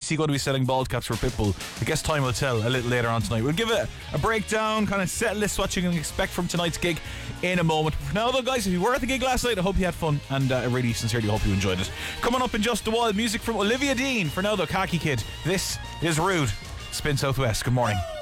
he going to be selling bald caps for Pitbull? I guess time will tell a little later on tonight. We'll give it a breakdown, kind of set list what you can expect from tonight's gig in a moment. But for now though, guys, if you were at the gig last night, I hope you had fun, and I really sincerely hope you enjoyed it. Coming up in just a while, music from Olivia Dean. For now though, Khaki Kid, this is Rude. Spin Southwest. Good morning.